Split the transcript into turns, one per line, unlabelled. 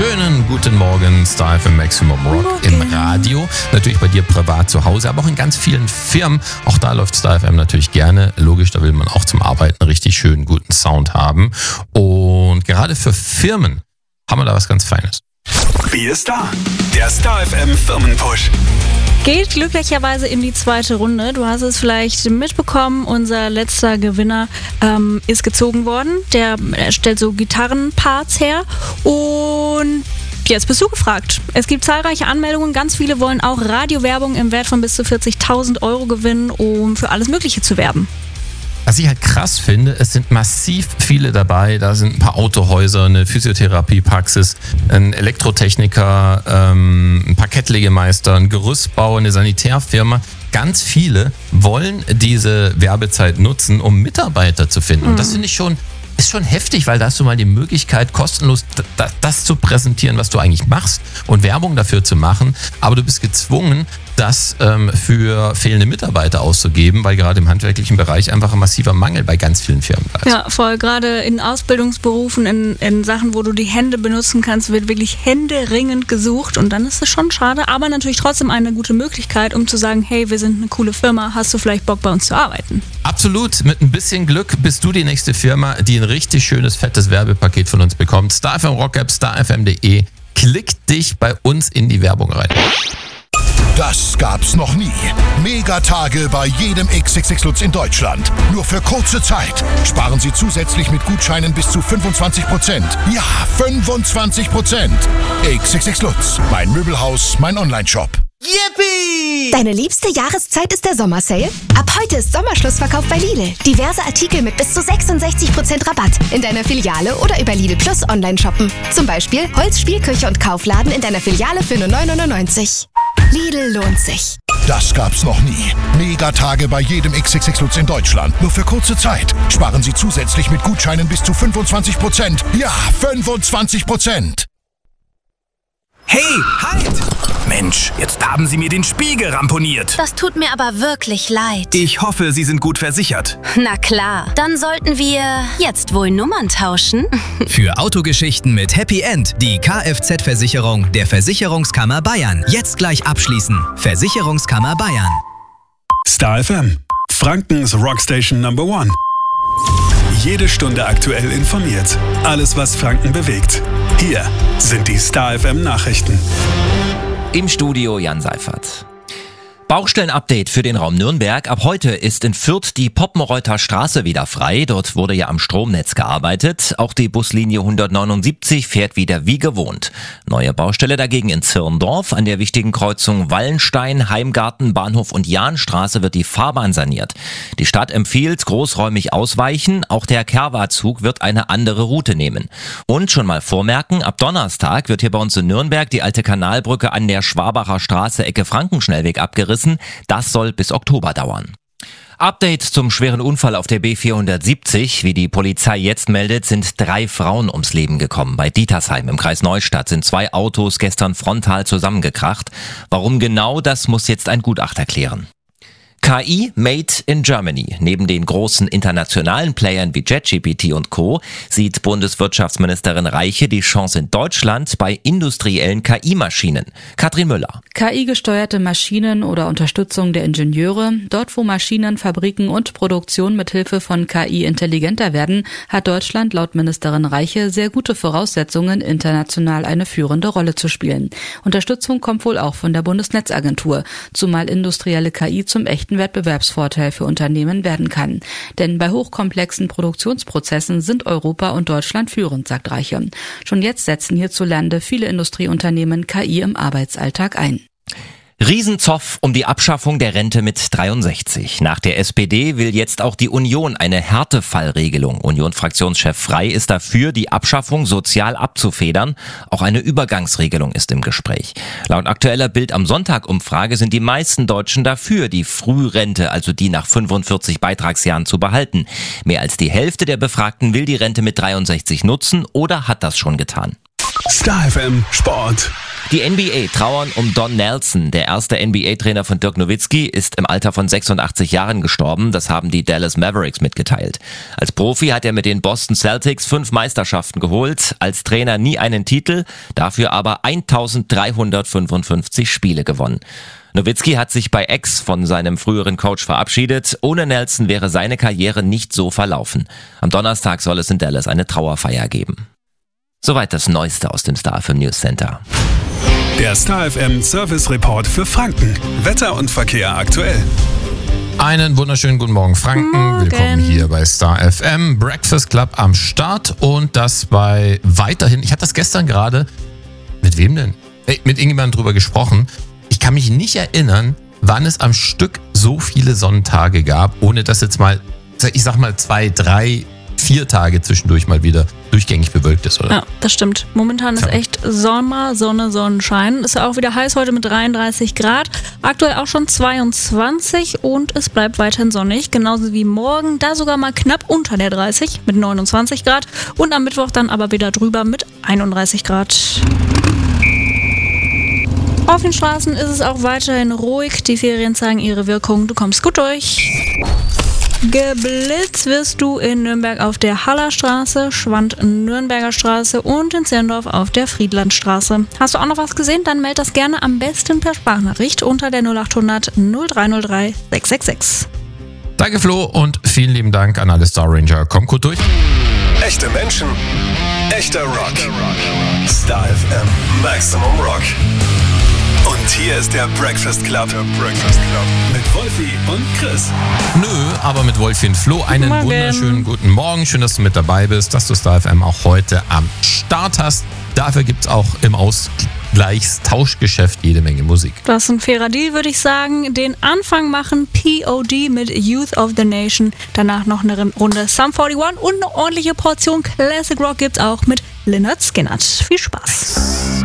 Schönen guten Morgen, Star FM Maximum Rock im Radio. Natürlich bei dir privat zu Hause, aber auch in ganz vielen Firmen. Auch da läuft Star FM natürlich gerne. Logisch, da will man auch zum Arbeiten richtig schönen, guten Sound haben. Und gerade für Firmen haben wir da was ganz Feines.
Wie ist da? Der Star FM Firmenpush.
Geht glücklicherweise in die zweite Runde. Du hast es vielleicht mitbekommen, unser letzter Gewinner ist gezogen worden. Der stellt so Gitarrenparts her und jetzt bist du gefragt. Es gibt zahlreiche Anmeldungen, ganz viele wollen auch Radiowerbung im Wert von bis zu 40.000 Euro gewinnen, um für alles Mögliche zu werben.
Was ich halt krass finde, es sind massiv viele dabei. Da sind ein paar Autohäuser, eine Physiotherapiepraxis, ein Elektrotechniker, ein Parkettlegemeister, ein Gerüstbauer, eine Sanitärfirma. Ganz viele wollen diese Werbezeit nutzen, um Mitarbeiter zu finden. Und das finde ich ist schon heftig, weil da hast du mal die Möglichkeit, kostenlos das zu präsentieren, was du eigentlich machst und Werbung dafür zu machen. Aber du bist gezwungen, das für fehlende Mitarbeiter auszugeben, weil gerade im handwerklichen Bereich einfach ein massiver Mangel bei ganz vielen Firmen da ist.
Ja, voll. Gerade in Ausbildungsberufen, in Sachen, wo du die Hände benutzen kannst, wird wirklich händeringend gesucht und dann ist es schon schade, aber natürlich trotzdem eine gute Möglichkeit, um zu sagen, hey, wir sind eine coole Firma, hast du vielleicht Bock bei uns zu arbeiten?
Absolut. Mit ein bisschen Glück bist du die nächste Firma, die ein richtig schönes, fettes Werbepaket von uns bekommt. Star FM Rock App, starfm.de. Klick dich bei uns in die Werbung rein.
Das gab's noch nie. Megatage bei jedem XXX Lutz in Deutschland. Nur für kurze Zeit. Sparen Sie zusätzlich mit Gutscheinen bis zu 25%. Ja, 25%. XXX Lutz. Mein Möbelhaus, mein Onlineshop.
Yippie! Deine liebste Jahreszeit ist der Sommersale? Ab heute ist Sommerschlussverkauf bei Lidl. Diverse Artikel mit bis zu 66% Rabatt. In deiner Filiale oder über Lidl Plus online shoppen. Zum Beispiel Holz, Spielküche und Kaufladen in deiner Filiale für nur 9,99 €. Lidl lohnt sich.
Das gab's noch nie. Megatage bei jedem XXX Lutz in Deutschland. Nur für kurze Zeit. Sparen Sie zusätzlich mit Gutscheinen bis zu 25%. Ja, 25%.
Hey, halt! Mensch, jetzt haben Sie mir den Spiegel ramponiert.
Das tut mir aber wirklich leid.
Ich hoffe, Sie sind gut versichert.
Na klar, dann sollten wir jetzt wohl Nummern tauschen.
Für Autogeschichten mit Happy End die Kfz-Versicherung der Versicherungskammer Bayern. Jetzt gleich abschließen. Versicherungskammer Bayern.
Star FM, Frankens Rockstation Number 1. Jede Stunde aktuell informiert. Alles, was Franken bewegt. Hier sind die Star FM Nachrichten.
Im Studio Jan Seifert. Baustellenupdate für den Raum Nürnberg. Ab heute ist in Fürth die Poppenreuther Straße wieder frei. Dort wurde ja am Stromnetz gearbeitet. Auch die Buslinie 179 fährt wieder wie gewohnt. Neue Baustelle dagegen in Zirndorf. An der wichtigen Kreuzung Wallenstein, Heimgarten, Bahnhof und Jahnstraße wird die Fahrbahn saniert. Die Stadt empfiehlt großräumig ausweichen. Auch der Kerwa-Zug wird eine andere Route nehmen. Und schon mal vormerken, ab Donnerstag wird hier bei uns in Nürnberg die alte Kanalbrücke an der Schwabacher Straße Ecke Frankenschnellweg abgerissen. Das soll bis Oktober dauern. Update zum schweren Unfall auf der B470. Wie die Polizei jetzt meldet, sind 3 Frauen ums Leben gekommen. Bei Dietersheim im Kreis Neustadt sind 2 Autos gestern frontal zusammengekracht. Warum genau, das muss jetzt ein Gutachter klären. KI made in Germany. Neben den großen internationalen Playern wie ChatGPT und Co. sieht Bundeswirtschaftsministerin Reiche die Chance in Deutschland bei industriellen KI-Maschinen. Katrin Müller.
KI-gesteuerte Maschinen oder Unterstützung der Ingenieure. Dort, wo Maschinen, Fabriken und Produktion mithilfe von KI intelligenter werden, hat Deutschland laut Ministerin Reiche sehr gute Voraussetzungen, international eine führende Rolle zu spielen. Unterstützung kommt wohl auch von der Bundesnetzagentur, zumal industrielle KI zum echten Wettbewerbsvorteil für Unternehmen werden kann. Denn bei hochkomplexen Produktionsprozessen sind Europa und Deutschland führend, sagt Reiche. Schon jetzt setzen hierzulande viele Industrieunternehmen KI im Arbeitsalltag ein.
Riesenzoff um die Abschaffung der Rente mit 63. Nach der SPD will jetzt auch die Union eine Härtefallregelung. Union-Fraktionschef Frey ist dafür, die Abschaffung sozial abzufedern. Auch eine Übergangsregelung ist im Gespräch. Laut aktueller Bild am Sonntag-Umfrage sind die meisten Deutschen dafür, die Frührente, also die nach 45 Beitragsjahren, zu behalten. Mehr als die Hälfte der Befragten will die Rente mit 63 nutzen oder hat das schon getan.
Star FM Sport.
Die NBA trauern um Don Nelson. Der erste NBA-Trainer von Dirk Nowitzki ist im Alter von 86 Jahren gestorben. Das haben die Dallas Mavericks mitgeteilt. Als Profi hat er mit den Boston Celtics 5 Meisterschaften geholt. Als Trainer nie einen Titel, dafür aber 1355 Spiele gewonnen. Nowitzki hat sich bei X von seinem früheren Coach verabschiedet. Ohne Nelson wäre seine Karriere nicht so verlaufen. Am Donnerstag soll es in Dallas eine Trauerfeier geben. Soweit das Neueste aus dem Star FM News Center.
Der Star FM Service Report für Franken. Wetter und Verkehr aktuell.
Einen wunderschönen guten Morgen, Franken.
Morgen.
Willkommen hier bei Star FM. Breakfast Club am Start und das bei weiterhin. Ich hatte das gestern gerade. Mit wem denn? Mit irgendjemandem drüber gesprochen. Ich kann mich nicht erinnern, wann es am Stück so viele Sonnentage gab, ohne dass jetzt mal, ich sag mal 2, 3, 4 Tage zwischendurch mal wieder durchgängig bewölkt ist, oder?
Ja, das stimmt. Momentan ist echt Sommer, Sonne, Sonnenschein. Ist ja auch wieder heiß heute mit 33 Grad. Aktuell auch schon 22 und es bleibt weiterhin sonnig. Genauso wie morgen, da sogar mal knapp unter der 30 mit 29 Grad. Und am Mittwoch dann aber wieder drüber mit 31 Grad. Auf den Straßen ist es auch weiterhin ruhig. Die Ferien zeigen ihre Wirkung. Du kommst gut durch. Geblitzt wirst du in Nürnberg auf der Hallerstraße, Schwand-Nürnberger Straße und in Zirndorf auf der Friedlandstraße. Hast du auch noch was gesehen? Dann meld das gerne am besten per Sprachnachricht unter der 0800 0303 666.
Danke Flo und vielen lieben Dank an alle Star Ranger. Kommt gut durch.
Echte Menschen, echter Rock. Star FM Maximum Rock. Und hier ist der Breakfast Club. Mit Wolfi und Chris.
Nö, aber mit Wolfi und Flo einen
Morgen.
wunderschönen guten Morgen. Schön, dass du mit dabei bist, dass du Star FM auch heute am Start hast. Dafür gibt es auch im Ausgleichstauschgeschäft jede Menge Musik.
Das ist ein fairer Deal, würde ich sagen. Den Anfang machen POD mit Youth of the Nation. Danach noch eine Runde Sum 41 und eine ordentliche Portion Classic Rock gibt's auch mit Lynyrd Skynyrd. Viel Spaß.